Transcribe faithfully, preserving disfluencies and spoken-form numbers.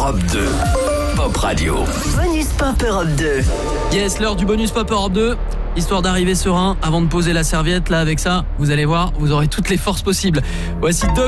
Europe deux. Pop Radio. Bonus Pop Europe deux. Yes, l'heure du bonus Pop Europe deux. Histoire d'arriver serein avant de poser la serviette, là avec ça, vous allez voir, vous aurez toutes les forces possibles. Voici Doc